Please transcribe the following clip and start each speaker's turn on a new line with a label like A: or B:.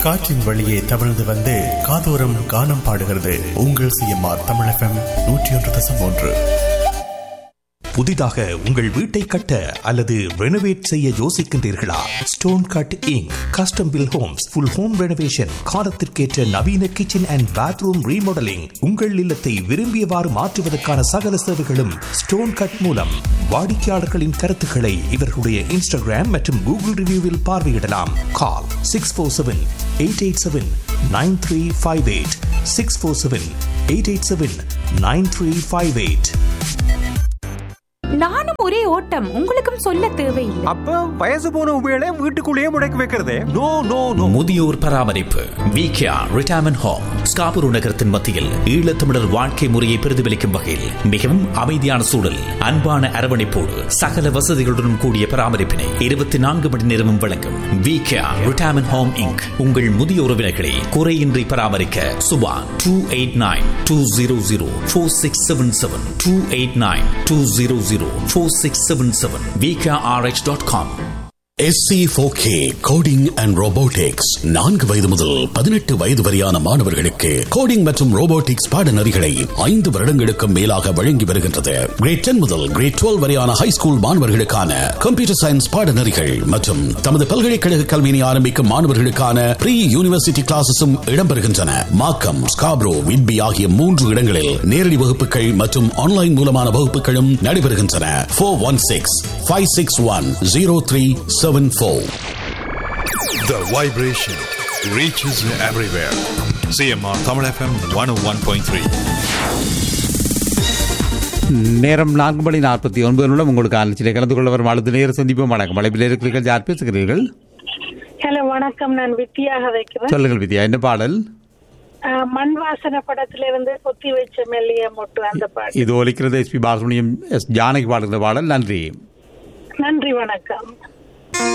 A: காற்றின் வழியே தவழ்ந்து வந்து காதோரம் கானம் பாடுகிறது உங்கள் சிஎம்ஆர் தமிழ் FM 101.1.
B: புதிதாக உங்கள் வீட்டை கட்ட அல்லது ரெனோவேட் செய்ய யோசிக்கின்றீர்களா? Stone cut ink custom bill Holmes full home renovation, காலத்திற்கேற்ற நவீன கிச்சன் அண்ட் பாத்ரூம் ரீமாடலிங், உங்கள் இல்லத்தை விரும்பியவாறு மாற்றுவதற்கான சகல சேவைகளும் ஸ்டோன் கட் மூலம். வாடிக்கையாளர்களின் கருத்துக்களை இவர்களுடைய இன்ஸ்டாகிராம் மற்றும் கூகுள் ரிவ்யூவில் பார்வையிடலாம். கால் 647-887-9358 647-887-9358.
C: நானும் ஒரே ஓட்டம், உங்களுக்கும் சொல்ல தேவையில்லை.
D: அப்ப வயசு போன உபயோக வீட்டுக்குள்ளேயே முடக்கி வைக்கிறதே. No no no.
E: முதியோர் பராமரிப்பு விகேஆர் ரிட்டையர்மெண்ட் ஹோம் ஸ்காபுரு நகரத்தின் மத்தியில் ஈழத்தமிழர் வாழ்க்கை முறையை பிரதிபலிக்கும் வகையில் மிகவும் அமைதியான சூழல், அன்பான அரவணைப்போடு சகல வசதிகளுடன் கூடிய பராமரிப்பினை 24 மணி நேரமும் வழங்கும் விகேஆர் ரிட்டையர்மெண்ட் ஹோம் இன்க். உங்கள் முதிய உறவினர்களை குறையின்றி பராமரிக்க Subha 289-200-4677 289-200-4677 VKRX.com.
F: SC4K coding and robotics 4 வயது முதல் 18 வயது வரையான மாணவர்களுக்கு கோடிங் மற்றும் ரோபோட்டிக்ஸ் பாடநெறிகளை 5 வருடங்களுக்கும் மேலாக வழங்கி வருகின்றது. கிரேட் 10 முதல் கிரேட் 12 வரையான ஹை ஸ்கூல் மாணவர்களுக்கான கம்ப்யூட்டர் சயின்ஸ் பாடநெறிகள் மற்றும் தமது பல்கலைக்கழக கல்வியை ஆரம்பிக்கும் மாணவர்களுக்கான ப்ரீ யூனிவர்சிட்டி கிளாஸஸும் இடம்பெறுகின்றன. மார்க்கம், ஸ்காப்ரோ, விட்பி ஆகிய 3 இடங்களில் நேரடி வகுப்புகள் மற்றும் ஆன்லைன் மூலமான வகுப்புகளும் நடைபெறுகின்றன. 416-561-0374.
G: The vibration reaches everywhere. CMR Tamil FM 101.3.
H: நேரம் 4:49 உங்களுக்கு ஆலோசனை கலந்து கொள்ள வரும் அழுது நேர சந்திப்போம். வணக்கம். அழைப்பில் இருக்கிறீர்கள், யார் பேசுகிறீர்கள்?
I: ஹலோ வணக்கம், நான் வித்யாக வைக்கிறேன்.
H: சொல்லுங்கள் வித்யா, என்ன பாடல்?
I: மண் வாசன படத்திலிருந்து கொத்தி வச்ச மெல்லிய மொட்டு அந்த பாடல்.
H: இது ஒலிக்கிறது எஸ்பி பாலசுப்ரமணியம், எஸ் ஜானகி பாடுகிற பாடல். நன்றி.
I: நன்றி, வணக்கம்.